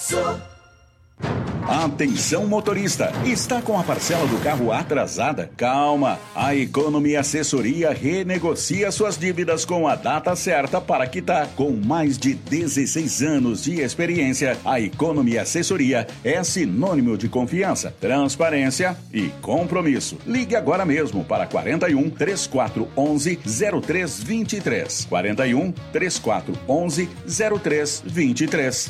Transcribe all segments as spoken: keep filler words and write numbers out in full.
Complexo. Atenção motorista, está com a parcela do carro atrasada? Calma, a Economy Assessoria renegocia suas dívidas com a data certa para quitar. Com mais de dezesseis anos de experiência, a Economy Assessoria é sinônimo de confiança, transparência e compromisso. Ligue agora mesmo para quarenta e um, trinta e quatro, onze, zero três vinte e três. quarenta e um, trinta e quatro, onze, zero três vinte e três.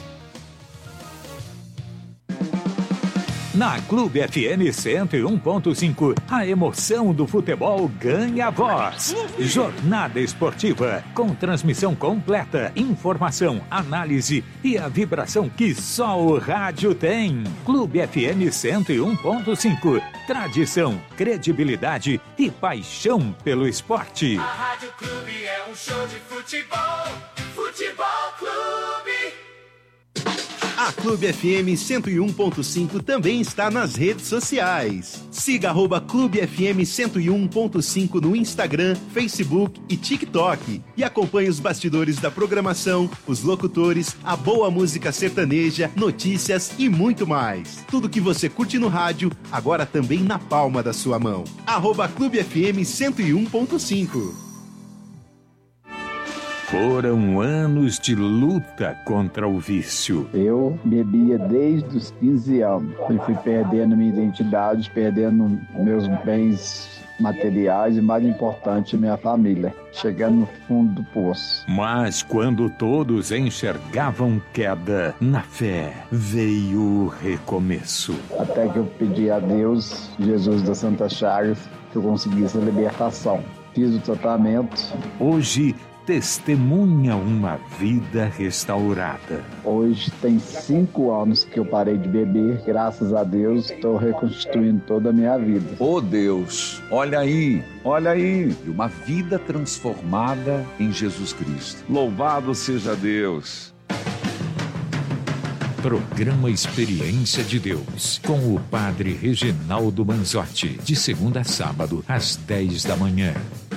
Na Clube F M cento e um ponto cinco, a emoção do futebol ganha voz. Jornada esportiva, com transmissão completa, informação, análise e a vibração que só o rádio tem. Clube F M cento e um ponto cinco, tradição, credibilidade e paixão pelo esporte. A Rádio Clube é um show de futebol, Futebol Clube. A Clube F M cento e um ponto cinco também está nas redes sociais. Siga arroba Clube F M cento e um ponto cinco no Instagram, Facebook e TikTok. E acompanhe os bastidores da programação, os locutores, a boa música sertaneja, notícias e muito mais. Tudo que você curte no rádio, agora também na palma da sua mão. Arroba Clube F M cento e um ponto cinco. Foram anos de luta contra o vício. Eu bebia desde os quinze anos. Eu fui perdendo minha identidade, perdendo meus bens materiais e, mais importante, minha família, chegando no fundo do poço. Mas quando todos enxergavam queda, na fé veio o recomeço. Até que eu pedi a Deus, Jesus das Santas Chagas, que eu conseguisse a libertação. Fiz o tratamento. Hoje testemunha uma vida restaurada. Hoje tem cinco anos que eu parei de beber. Graças a Deus, estou reconstituindo toda a minha vida. Oh Deus, olha aí, olha aí, uma vida transformada em Jesus Cristo. Louvado seja Deus. Programa Experiência de Deus, com o Padre Reginaldo Manzotti, de segunda a sábado, às dez da manhã.